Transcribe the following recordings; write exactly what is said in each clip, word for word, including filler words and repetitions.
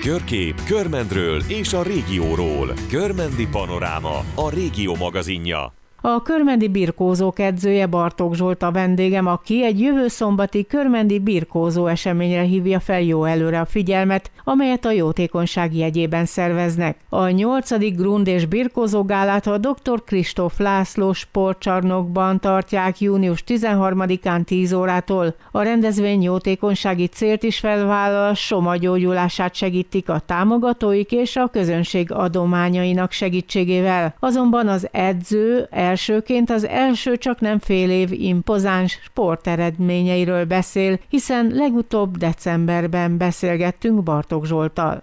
Körkép, Körmendről és a régióról. Körmendi Panoráma, a Régió magazinja. A körmendi birkózók edzője Bartók Zsolt a vendégem, aki egy jövő szombati körmendi birkózó eseményre hívja fel jó előre a figyelmet, amelyet a jótékonyság jegyében szerveznek. A nyolcadik grund és birkózó gálát a doktor Kristóf László sportcsarnokban tartják június tizenharmadikán tíz órától. A rendezvény jótékonysági célt is felvállal, a soma gyógyulását segítik a támogatóik és a közönség adományainak segítségével. Azonban az edző elsőként az első csak nem fél év impozáns sporteredményeiről beszél, hiszen legutóbb decemberben beszélgettünk Bartók Zsolttal.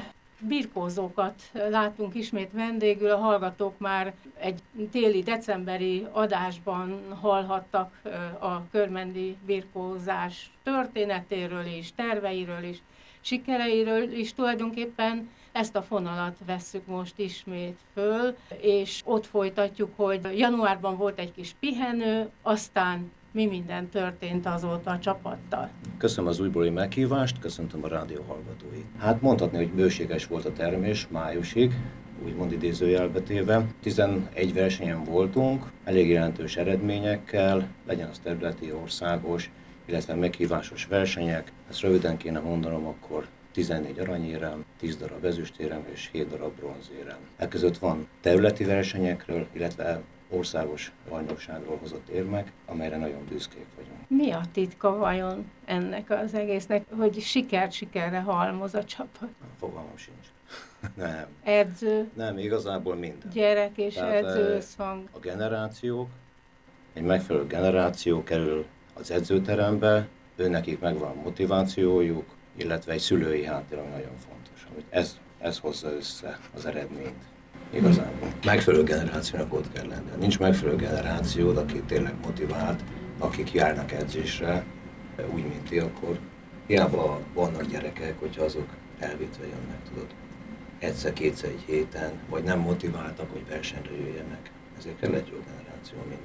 Birkózókat látunk ismét vendégül, a hallgatók már egy téli decemberi adásban hallhattak a körmendi birkózás történetéről is, terveiről is, sikereiről is. Tulajdonképpen ezt a fonalat vesszük most ismét föl, és ott folytatjuk, hogy januárban volt egy kis pihenő, aztán mi minden történt azóta a csapattal. Köszönöm az újbóli meghívást, köszöntöm a rádió hallgatóit. Hát mondhatni, hogy bőséges volt a termés májusig, úgymond idézőjelbe téve. tizenegy versenyen voltunk, elég jelentős eredményekkel, legyen az területi, országos, illetve meghívásos versenyek. Ezt röviden kéne mondanom, akkor tizennégy aranyérem, tíz darab ezüstérem és hét darab bronzérem. Ekközött van területi versenyekről, illetve országos bajnokságról hozott érmek, amelyre nagyon büszkék vagyunk. Mi a titka vajon ennek az egésznek, hogy sikert sikerre halmoz a csapat? Fogalmam sincs. Nem. Edző? Nem, igazából minden. Gyerek és Tehát edző összhang. A generációk, egy megfelelő generáció kerül az edzőterembe, őnekik megvan a motivációjuk, illetve egy szülői háttér, ami nagyon fontos. Amit ez, ez hozza össze az eredményt. Igazából. Megfelelő generációnak ott kell lenni. Nincs megfelelő generációd, aki tényleg motivált, akik járnak edzésre, úgy, mint ti, akkor hiába vannak gyerekek, hogyha azok elvétve jönnek, tudod. Egyszer-kétszer egy héten, vagy nem motiváltak, hogy versenyre jöjjenek. Ezért kell egy jó generáció minden.